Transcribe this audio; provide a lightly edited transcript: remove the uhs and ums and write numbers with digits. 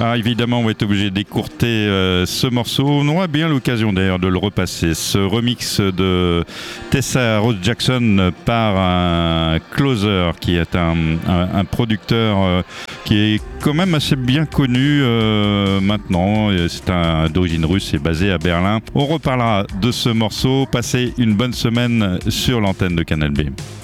Ah, évidemment, on va être obligé d'écourter ce morceau. On aura bien l'occasion d'ailleurs de le repasser. Ce remix de Tessa Rose Jackson par un Closer, qui est un producteur qui est quand même assez bien connu maintenant. C'est d'origine russe et basé à Berlin. On reparlera de ce morceau. Passez une bonne semaine sur l'antenne de Canal B.